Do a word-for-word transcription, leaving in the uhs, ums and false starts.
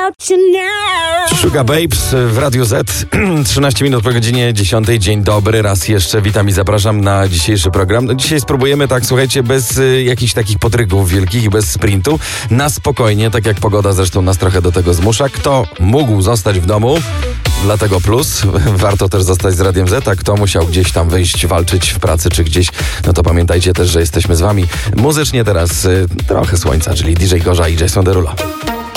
without you now. Sugar Babes w Radiu Z. trzynaście minut po godzinie dziesiątej. Dzień dobry, raz jeszcze witam i zapraszam na dzisiejszy program. No, dzisiaj spróbujemy, tak słuchajcie, bez y, jakichś takich potryków wielkich i bez sprintu, na spokojnie, tak jak pogoda zresztą nas trochę do tego zmusza. Kto mógł zostać w domu, dlatego plus, warto też zostać z Radiem Z, a kto musiał gdzieś tam wyjść, walczyć w pracy czy gdzieś, no to pamiętajcie też, że jesteśmy z wami. Muzycznie teraz y, trochę słońca, czyli D J Gorza i Jason Derulo.